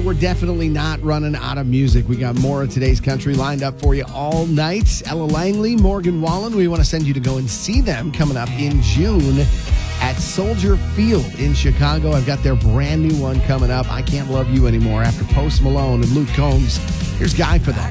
we're definitely not running out of music. We got more of today's country lined up for you all night. Ella Langley, Morgan Wallen, we want to send you to go and see them coming up in June at Soldier Field in Chicago. I've got their brand new one coming up, I Can't Love You Anymore, after Post Malone and Luke Combs. Here's Guy for that.